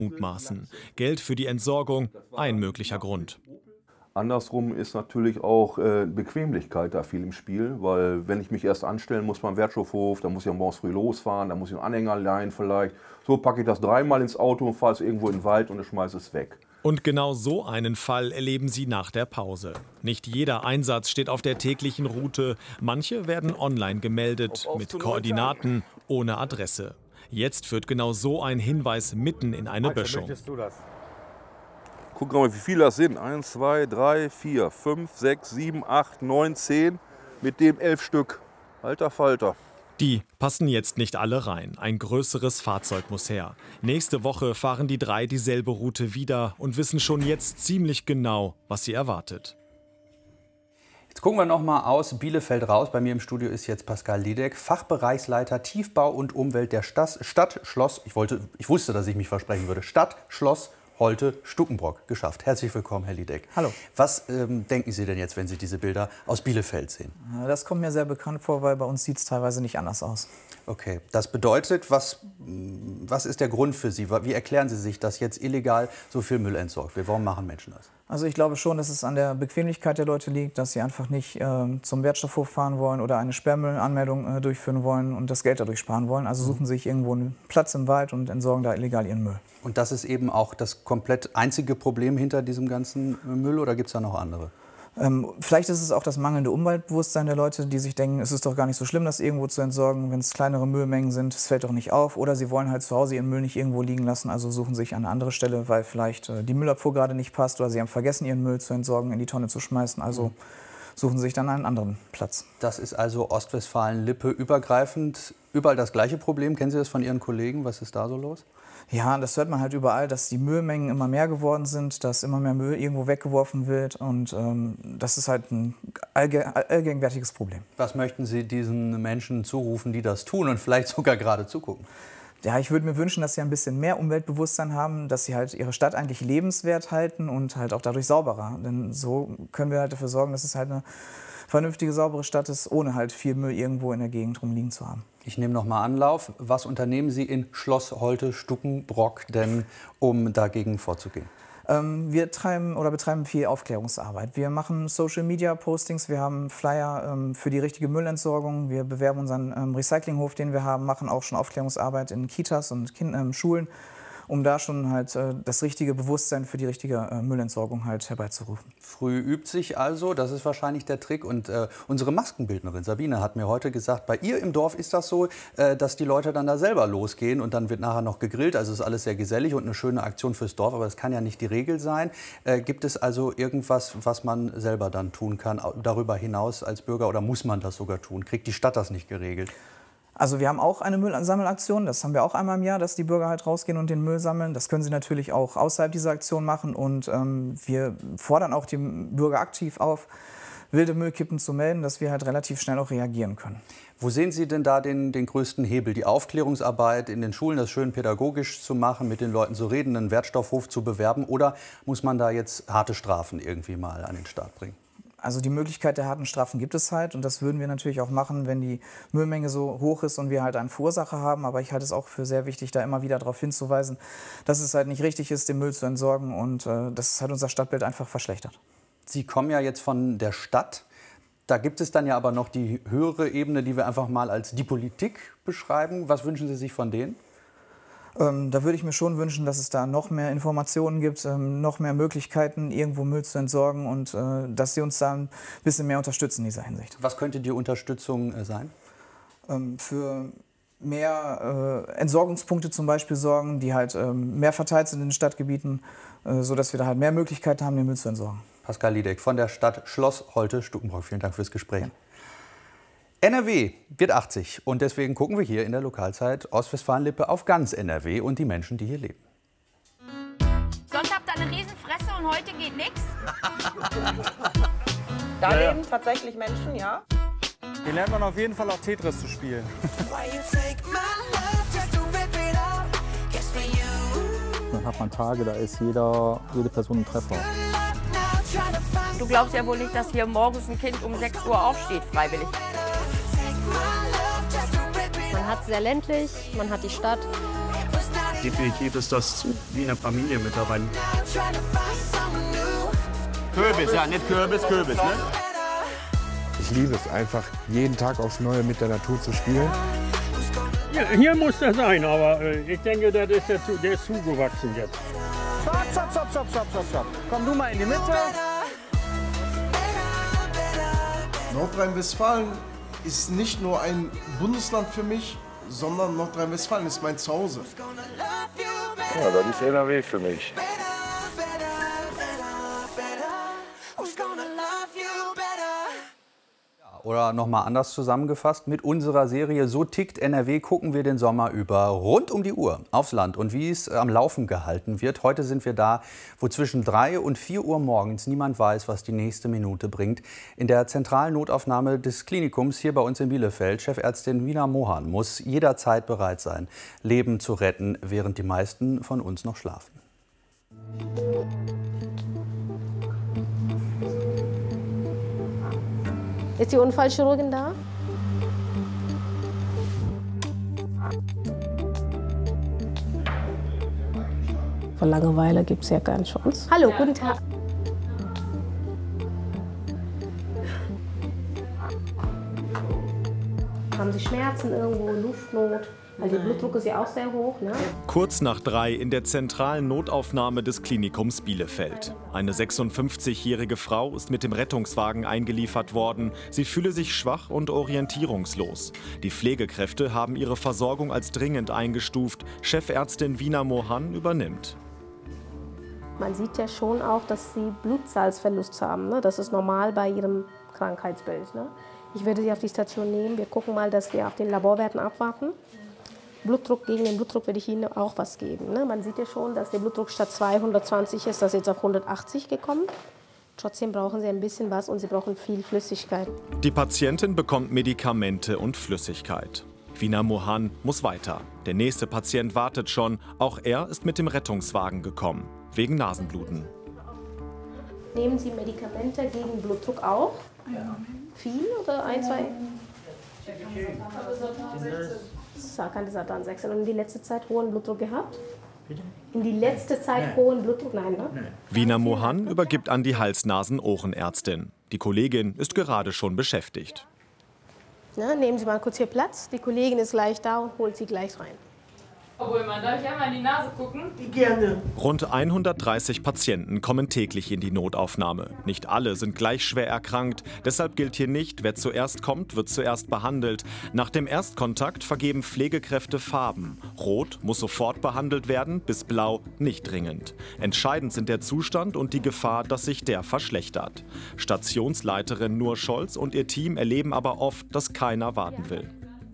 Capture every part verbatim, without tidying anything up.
mutmaßen. Geld für die Entsorgung, ein möglicher Grund. Andersrum ist natürlich auch äh, Bequemlichkeit da viel im Spiel, weil wenn ich mich erst anstellen muss beim Wertstoffhof, dann muss ich am Morgen früh losfahren, dann muss ich einen Anhänger leihen vielleicht. So packe ich das dreimal ins Auto und fahre es irgendwo in den Wald und schmeiße es weg. Und genau so einen Fall erleben Sie nach der Pause. Nicht jeder Einsatz steht auf der täglichen Route. Manche werden online gemeldet, mit Koordinaten, ohne Adresse. Jetzt führt genau so ein Hinweis mitten in eine Böschung. Guck mal, wie viele das sind. Eins, zwei, drei, vier, fünf, sechs, sieben, acht, neun, zehn. Mit dem elf Stück. Alter Falter. Die passen jetzt nicht alle rein. Ein größeres Fahrzeug muss her. Nächste Woche fahren die drei dieselbe Route wieder und wissen schon jetzt ziemlich genau, was sie erwartet. Jetzt gucken wir noch mal aus Bielefeld raus. Bei mir im Studio ist jetzt Pascal Lidek, Fachbereichsleiter Tiefbau und Umwelt der Stadt, Stadt Schloss. Ich wollte, ich wusste, dass ich mich versprechen würde. Stadt Schloss Holte Stukenbrock geschafft. Herzlich willkommen, Herr Lidek. Hallo. Was ähm, denken Sie denn jetzt, wenn Sie diese Bilder aus Bielefeld sehen? Das kommt mir sehr bekannt vor, weil bei uns sieht es teilweise nicht anders aus. Okay, das bedeutet, was, was ist der Grund für Sie? Wie erklären Sie sich, dass jetzt illegal so viel Müll entsorgt wird? Warum machen Menschen das? Also ich glaube schon, dass es an der Bequemlichkeit der Leute liegt, dass sie einfach nicht äh, zum Wertstoffhof fahren wollen oder eine Sperrmüllanmeldung äh, durchführen wollen und das Geld dadurch sparen wollen. Also suchen sich irgendwo einen Platz im Wald und entsorgen da illegal ihren Müll. Und das ist eben auch das komplett einzige Problem hinter diesem ganzen Müll oder gibt es da noch andere? Ähm, vielleicht ist es auch das mangelnde Umweltbewusstsein der Leute, die sich denken, es ist doch gar nicht so schlimm, das irgendwo zu entsorgen, wenn es kleinere Müllmengen sind, es fällt doch nicht auf. Oder sie wollen halt zu Hause ihren Müll nicht irgendwo liegen lassen, also suchen sich eine andere Stelle, weil vielleicht äh, die Müllabfuhr gerade nicht passt oder sie haben vergessen, ihren Müll zu entsorgen, in die Tonne zu schmeißen. Also mhm. suchen sich dann einen anderen Platz. Das ist also Ostwestfalen-Lippe übergreifend. Überall das gleiche Problem. Kennen Sie das von Ihren Kollegen? Was ist da so los? Ja, das hört man halt überall, dass die Müllmengen immer mehr geworden sind, dass immer mehr Müll irgendwo weggeworfen wird und ähm, das ist halt ein allge allgegenwärtiges Problem. Was möchten Sie diesen Menschen zurufen, die das tun und vielleicht sogar gerade zugucken? Ja, ich würde mir wünschen, dass sie ein bisschen mehr Umweltbewusstsein haben, dass sie halt ihre Stadt eigentlich lebenswert halten und halt auch dadurch sauberer. Denn so können wir halt dafür sorgen, dass es halt eine vernünftige, saubere Stadt ist, ohne halt viel Müll irgendwo in der Gegend rumliegen zu haben. Ich nehme noch mal Anlauf. Was unternehmen Sie in Schloss Holte Stukenbrock denn, um dagegen vorzugehen? Ähm, wir treiben oder betreiben viel Aufklärungsarbeit. Wir machen Social-Media-Postings, wir haben Flyer ähm, für die richtige Müllentsorgung, wir bewerben unseren ähm, Recyclinghof, den wir haben, machen auch schon Aufklärungsarbeit in Kitas und kind ähm, Schulen, um da schon halt äh, das richtige Bewusstsein für die richtige äh, Müllentsorgung halt herbeizurufen. Früh übt sich also, das ist wahrscheinlich der Trick. Und äh, unsere Maskenbildnerin Sabine hat mir heute gesagt, bei ihr im Dorf ist das so, äh, dass die Leute dann da selber losgehen und dann wird nachher noch gegrillt. Also ist alles sehr gesellig und eine schöne Aktion fürs Dorf, aber das kann ja nicht die Regel sein. Äh, gibt es also irgendwas, was man selber dann tun kann, darüber hinaus als Bürger, oder muss man das sogar tun? Kriegt die Stadt das nicht geregelt? Also wir haben auch eine Müllsammelaktion, das haben wir auch einmal im Jahr, dass die Bürger halt rausgehen und den Müll sammeln. Das können sie natürlich auch außerhalb dieser Aktion machen und ähm, wir fordern auch die Bürger aktiv auf, wilde Müllkippen zu melden, dass wir halt relativ schnell auch reagieren können. Wo sehen Sie denn da den, den größten Hebel? Die Aufklärungsarbeit in den Schulen, das schön pädagogisch zu machen, mit den Leuten zu reden, einen Wertstoffhof zu bewerben, oder muss man da jetzt harte Strafen irgendwie mal an den Start bringen? Also die Möglichkeit der harten Strafen gibt es halt und das würden wir natürlich auch machen, wenn die Müllmenge so hoch ist und wir halt einen Verursacher haben. Aber ich halte es auch für sehr wichtig, da immer wieder darauf hinzuweisen, dass es halt nicht richtig ist, den Müll zu entsorgen und äh, dass es halt unser Stadtbild einfach verschlechtert. Sie kommen ja jetzt von der Stadt. Da gibt es dann ja aber noch die höhere Ebene, die wir einfach mal als die Politik beschreiben. Was wünschen Sie sich von denen? Ähm, da würde ich mir schon wünschen, dass es da noch mehr Informationen gibt, ähm, noch mehr Möglichkeiten, irgendwo Müll zu entsorgen und äh, dass sie uns da ein bisschen mehr unterstützen in dieser Hinsicht. Was könnte die Unterstützung äh, sein? Ähm, für mehr äh, Entsorgungspunkte zum Beispiel sorgen, die halt ähm, mehr verteilt sind in den Stadtgebieten, äh, sodass wir da halt mehr Möglichkeiten haben, den Müll zu entsorgen. Pascal Lidek von der Stadt Schloss Holte Stukenbrock. Vielen Dank fürs Gespräch. Ja. N R W wird achtzig und deswegen gucken wir hier in der Lokalzeit Ostwestfalen-Lippe auf ganz N R W und die Menschen, die hier leben. Sonst habt ihr eine Riesenfresse und heute geht nichts? Da ja, leben ja. tatsächlich Menschen, ja. Hier lernt man auf jeden Fall auch Tetris zu spielen. Dann hat man Tage, da ist jeder, jede Person ein Treffer. Du glaubst ja wohl nicht, dass hier morgens ein Kind um sechs Uhr aufsteht, freiwillig. Man hat sehr ländlich, man hat die Stadt. Definitiv ist das wie eine Familie mittlerweile. Kürbis, ja, nicht Kürbis, Kürbis, ne? Ich liebe es einfach, jeden Tag aufs Neue mit der Natur zu spielen. Ja, hier muss das sein, aber äh, ich denke, das ist der, der ist zugewachsen jetzt. Stopp, stopp, stopp, stopp, stopp, stopp, stopp. Komm du mal in die Mitte. Nordrhein-Westfalen ist nicht nur ein Bundesland für mich, sondern Nordrhein-Westfalen ist mein Zuhause. Ja, das ist N R W für mich. Oder nochmal anders zusammengefasst, mit unserer Serie So tickt N R W gucken wir den Sommer über rund um die Uhr aufs Land und wie es am Laufen gehalten wird. Heute sind wir da, wo zwischen drei und vier Uhr morgens niemand weiß, was die nächste Minute bringt. In der zentralen Notaufnahme des Klinikums hier bei uns in Bielefeld, Chefärztin Veena Mohan muss jederzeit bereit sein, Leben zu retten, während die meisten von uns noch schlafen. Ist die Unfallchirurgin da? Vor Langeweile gibt es ja keine Chance. Hallo, guten Tag. Haben Sie Schmerzen irgendwo, Luftnot? Weil der Blutdruck ist ja auch sehr hoch, ne? Kurz nach drei in der zentralen Notaufnahme des Klinikums Bielefeld. Eine sechsundfünfzigjährige Frau ist mit dem Rettungswagen eingeliefert worden. Sie fühle sich schwach und orientierungslos. Die Pflegekräfte haben ihre Versorgung als dringend eingestuft. Chefärztin Veena Mohan übernimmt. Man sieht ja schon auch, dass sie Blutsalzverlust haben, ne? Das ist normal bei ihrem Krankheitsbild, ne? Ich werde sie auf die Station nehmen. Wir gucken mal, dass wir auf den Laborwerten abwarten. Blutdruck, gegen den Blutdruck werde ich Ihnen auch was geben. Ne? Man sieht ja schon, dass der Blutdruck statt zweihundertzwanzig ist, das ist jetzt auf hundertachtzig gekommen. Trotzdem brauchen Sie ein bisschen was und Sie brauchen viel Flüssigkeit. Die Patientin bekommt Medikamente und Flüssigkeit. Veena Mohan muss weiter. Der nächste Patient wartet schon. Auch er ist mit dem Rettungswagen gekommen, wegen Nasenbluten. Nehmen Sie Medikamente gegen Blutdruck auch? Ja. Viel oder ein, zwei? Sarkandisatan sechs. Und in die letzte Zeit hohen Blutdruck gehabt? Bitte? In die letzte Zeit Nein. hohen Blutdruck? Nein, ne? Nein. Veena Mohan übergibt an die Hals-Nasen-Ohrenärztin. Die Kollegin ist gerade schon beschäftigt. Na, nehmen Sie mal kurz hier Platz. Die Kollegin ist gleich da und holt Sie gleich rein. Obwohl, man darf ich einmal in die Nase gucken? Gerne. Rund hundertdreißig Patienten kommen täglich in die Notaufnahme. Nicht alle sind gleich schwer erkrankt. Deshalb gilt hier nicht, wer zuerst kommt, wird zuerst behandelt. Nach dem Erstkontakt vergeben Pflegekräfte Farben. Rot muss sofort behandelt werden, bis blau nicht dringend. Entscheidend sind der Zustand und die Gefahr, dass sich der verschlechtert. Stationsleiterin Nur Scholz und ihr Team erleben aber oft, dass keiner warten will.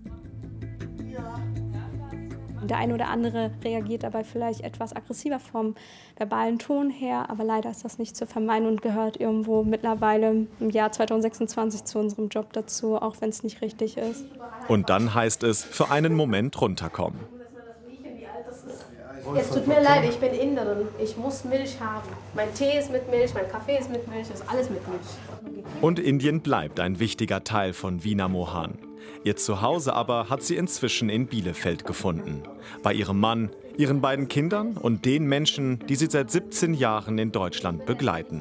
Der eine oder andere reagiert dabei vielleicht etwas aggressiver vom verbalen Ton her, aber leider ist das nicht zu vermeiden und gehört irgendwo mittlerweile im Jahr zweitausendsechsundzwanzig zu unserem Job dazu, auch wenn es nicht richtig ist. Und dann heißt es, für einen Moment runterkommen. Es tut mir leid, ich bin Inderin. Ich muss Milch haben. Mein Tee ist mit Milch, mein Kaffee ist mit Milch, ist alles mit Milch. Und Indien bleibt ein wichtiger Teil von Veena Mohan. Ihr Zuhause aber hat sie inzwischen in Bielefeld gefunden. Bei ihrem Mann, ihren beiden Kindern und den Menschen, die sie seit siebzehn Jahren in Deutschland begleiten.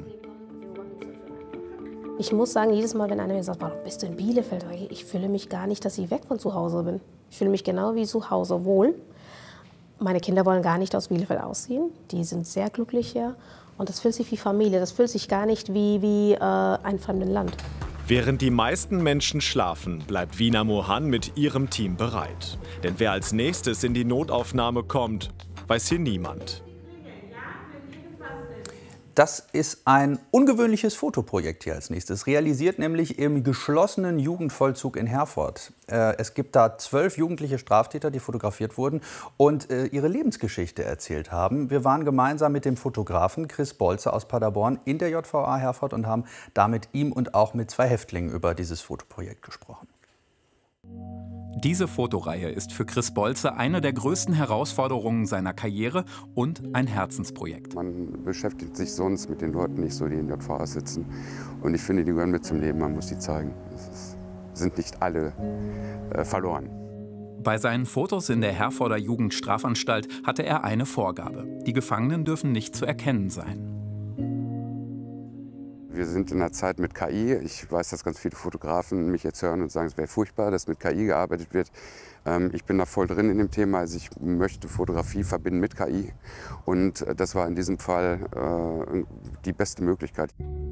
Ich muss sagen, jedes Mal, wenn einer mir sagt, warum bist du in Bielefeld? Ich fühle mich gar nicht, dass ich weg von zu Hause bin. Ich fühle mich genau wie zu Hause wohl. Meine Kinder wollen gar nicht aus Bielefeld ausziehen. Die sind sehr glücklich hier. Und das fühlt sich wie Familie. Das fühlt sich gar nicht wie, wie äh, ein fremdes Land. Während die meisten Menschen schlafen, bleibt Veena Mohan mit ihrem Team bereit. Denn wer als nächstes in die Notaufnahme kommt, weiß hier niemand. Das ist ein ungewöhnliches Fotoprojekt hier als nächstes, realisiert nämlich im geschlossenen Jugendvollzug in Herford. Äh, es gibt da zwölf jugendliche Straftäter, die fotografiert wurden und äh, ihre Lebensgeschichte erzählt haben. Wir waren gemeinsam mit dem Fotografen Chris Bolze aus Paderborn in der J V A Herford und haben da mit ihm und auch mit zwei Häftlingen über dieses Fotoprojekt gesprochen. Diese Fotoreihe ist für Chris Bolze eine der größten Herausforderungen seiner Karriere und ein Herzensprojekt. Man beschäftigt sich sonst mit den Leuten nicht so, die in der J V A sitzen. Und ich finde, die gehören mit zum Leben, man muss die zeigen. Es ist, sind nicht alle äh, verloren. Bei seinen Fotos in der Herforder Jugendstrafanstalt hatte er eine Vorgabe: Die Gefangenen dürfen nicht zu erkennen sein. Wir sind in einer Zeit mit K I. Ich weiß, dass ganz viele Fotografen mich jetzt hören und sagen, es wäre furchtbar, dass mit K I gearbeitet wird. Ähm, ich bin da voll drin in dem Thema. Also ich möchte Fotografie verbinden mit K I. Und das war in diesem Fall äh, die beste Möglichkeit.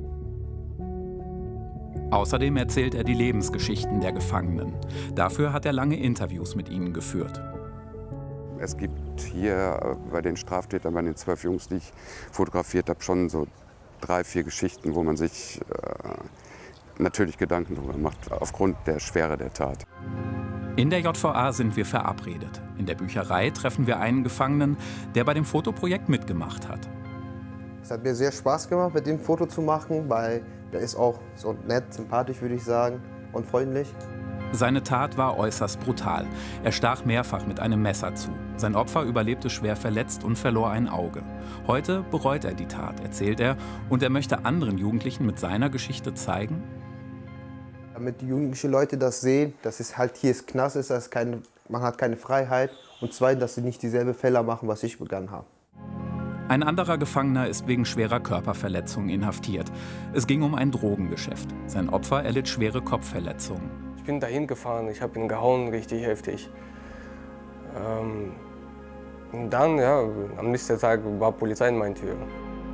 Außerdem erzählt er die Lebensgeschichten der Gefangenen. Dafür hat er lange Interviews mit ihnen geführt. Es gibt hier bei den Straftätern, bei den zwölf Jungs, die ich fotografiert habe, schon so drei, vier Geschichten, wo man sich äh, natürlich Gedanken darüber macht, aufgrund der Schwere der Tat. In der J V A sind wir verabredet. In der Bücherei treffen wir einen Gefangenen, der bei dem Fotoprojekt mitgemacht hat. Es hat mir sehr Spaß gemacht, mit dem Foto zu machen, weil der ist auch so nett, sympathisch, würde ich sagen, und freundlich. Seine Tat war äußerst brutal. Er stach mehrfach mit einem Messer zu. Sein Opfer überlebte schwer verletzt und verlor ein Auge. Heute bereut er die Tat, erzählt er, und er möchte anderen Jugendlichen mit seiner Geschichte zeigen: Damit die jugendlichen Leute das sehen, dass es halt hier ist Knast ist, dass keine, man hat keine Freiheit, und zweitens, dass sie nicht dieselbe Fehler machen, was ich begangen habe. Ein anderer Gefangener ist wegen schwerer Körperverletzungen inhaftiert. Es ging um ein Drogengeschäft. Sein Opfer erlitt schwere Kopfverletzungen. Ich bin dahin gefahren, ich habe ihn gehauen, richtig heftig. Ähm, und dann, ja, am nächsten Tag war Polizei in meinen Türen.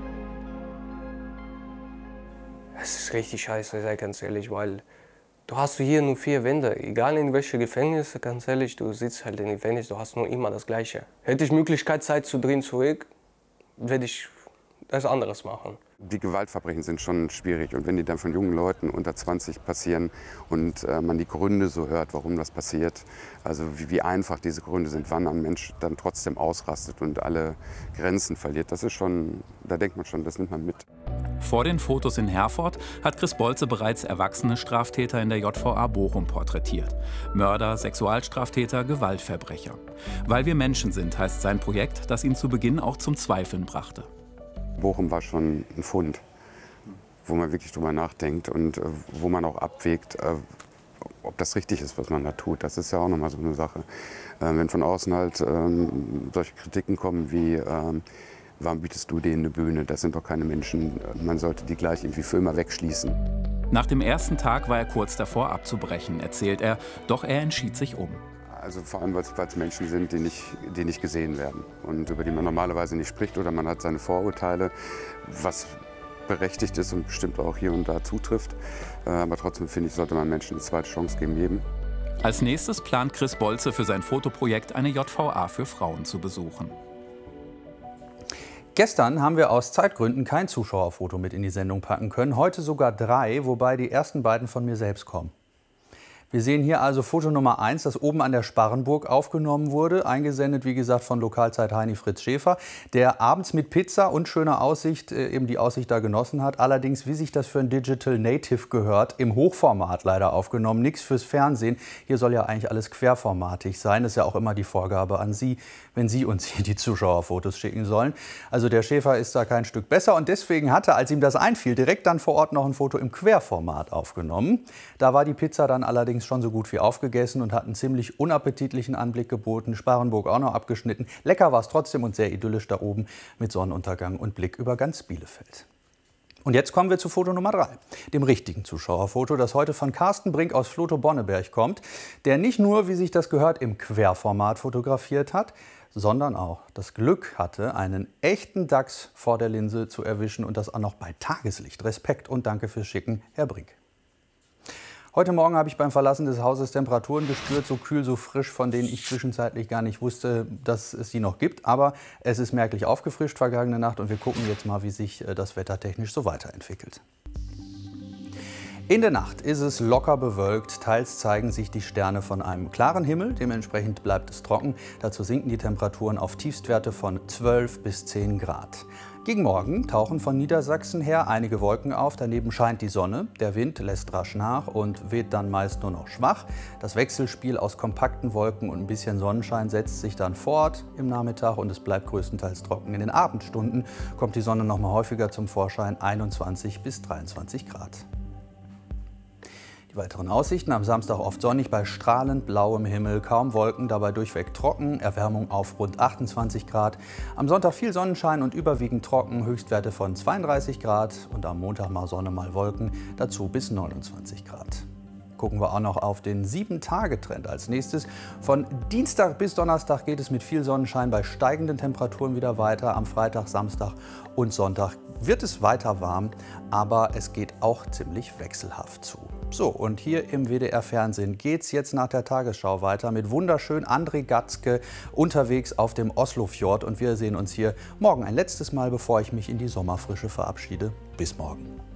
Es ist richtig scheiße, sei ganz ehrlich, weil du hast hier nur vier Wände. Egal in welche Gefängnisse, ganz ehrlich, du sitzt halt in den Gefängnis, du hast nur immer das Gleiche. Hätte ich Möglichkeit, Zeit zu drehen zurück, werde ich das anderes machen. Die Gewaltverbrechen sind schon schwierig, und wenn die dann von jungen Leuten unter zwanzig passieren und äh, man die Gründe so hört, warum das passiert, also wie, wie einfach diese Gründe sind, wann ein Mensch dann trotzdem ausrastet und alle Grenzen verliert, das ist schon, da denkt man schon, das nimmt man mit. Vor den Fotos in Herford hat Chris Bolze bereits erwachsene Straftäter in der J V A Bochum porträtiert. Mörder, Sexualstraftäter, Gewaltverbrecher. Weil wir Menschen sind, heißt sein Projekt, das ihn zu Beginn auch zum Zweifeln brachte. Bochum war schon ein Fund, wo man wirklich drüber nachdenkt und äh, wo man auch abwägt, äh, ob das richtig ist, was man da tut. Das ist ja auch nochmal so eine Sache. Äh, wenn von außen halt ähm, solche Kritiken kommen wie, äh, warum bietest du denen eine Bühne? Das sind doch keine Menschen. Man sollte die gleich irgendwie für immer wegschließen. Nach dem ersten Tag war er kurz davor abzubrechen, erzählt er, doch er entschied sich um. Also vor allem, weil es Menschen sind, die nicht, die nicht gesehen werden und über die man normalerweise nicht spricht, oder man hat seine Vorurteile, was berechtigt ist und bestimmt auch hier und da zutrifft. Aber trotzdem, finde ich, sollte man Menschen eine zweite Chance geben, jedem. Als nächstes plant Chris Bolze für sein Fotoprojekt eine J V A für Frauen zu besuchen. Gestern haben wir aus Zeitgründen kein Zuschauerfoto mit in die Sendung packen können, heute sogar drei, wobei die ersten beiden von mir selbst kommen. Wir sehen hier also Foto Nummer eins, das oben an der Sparrenburg aufgenommen wurde, eingesendet, wie gesagt, von Lokalzeit Heini Fritz Schäfer, der abends mit Pizza und schöner Aussicht äh, eben die Aussicht da genossen hat. Allerdings, wie sich das für ein Digital Native gehört, im Hochformat leider aufgenommen, nichts fürs Fernsehen. Hier soll ja eigentlich alles querformatig sein. Das ist ja auch immer die Vorgabe an Sie, wenn Sie uns hier die Zuschauerfotos schicken sollen. Also der Schäfer ist da kein Stück besser, und deswegen hatte, als ihm das einfiel, direkt dann vor Ort noch ein Foto im Querformat aufgenommen. Da war die Pizza dann allerdings schon so gut wie aufgegessen und hat einen ziemlich unappetitlichen Anblick geboten. Sparrenburg auch noch abgeschnitten. Lecker war es trotzdem und sehr idyllisch da oben mit Sonnenuntergang und Blick über ganz Bielefeld. Und jetzt kommen wir zu Foto Nummer drei, dem richtigen Zuschauerfoto, das heute von Carsten Brink aus Flotow-Bonneberg kommt, der nicht nur, wie sich das gehört, im Querformat fotografiert hat, sondern auch das Glück hatte, einen echten Dachs vor der Linse zu erwischen, und das auch noch bei Tageslicht. Respekt und danke fürs Schicken, Herr Brink. Heute Morgen habe ich beim Verlassen des Hauses Temperaturen gespürt, so kühl, so frisch, von denen ich zwischenzeitlich gar nicht wusste, dass es sie noch gibt. Aber es ist merklich aufgefrischt vergangene Nacht, und wir gucken jetzt mal, wie sich das wettertechnisch so weiterentwickelt. In der Nacht ist es locker bewölkt, teils zeigen sich die Sterne von einem klaren Himmel, dementsprechend bleibt es trocken. Dazu sinken die Temperaturen auf Tiefstwerte von zwölf bis zehn Grad. Gegen Morgen tauchen von Niedersachsen her einige Wolken auf, daneben scheint die Sonne, der Wind lässt rasch nach und weht dann meist nur noch schwach. Das Wechselspiel aus kompakten Wolken und ein bisschen Sonnenschein setzt sich dann fort im Nachmittag, und es bleibt größtenteils trocken. In den Abendstunden kommt die Sonne noch mal häufiger zum Vorschein, einundzwanzig bis dreiundzwanzig Grad. Die weiteren Aussichten: am Samstag oft sonnig bei strahlend blauem Himmel, kaum Wolken, dabei durchweg trocken, Erwärmung auf rund achtundzwanzig Grad. Am Sonntag viel Sonnenschein und überwiegend trocken, Höchstwerte von zweiunddreißig Grad und am Montag mal Sonne, mal Wolken, dazu bis neunundzwanzig Grad. Gucken wir auch noch auf den sieben Tage Trend als nächstes. Von Dienstag bis Donnerstag geht es mit viel Sonnenschein bei steigenden Temperaturen wieder weiter. Am Freitag, Samstag und Sonntag wird es weiter warm, aber es geht auch ziemlich wechselhaft zu. So, und hier im W D R-Fernsehen geht es jetzt nach der Tagesschau weiter mit wunderschön André Gatzke unterwegs auf dem Oslofjord. Und wir sehen uns hier morgen ein letztes Mal, bevor ich mich in die Sommerfrische verabschiede. Bis morgen.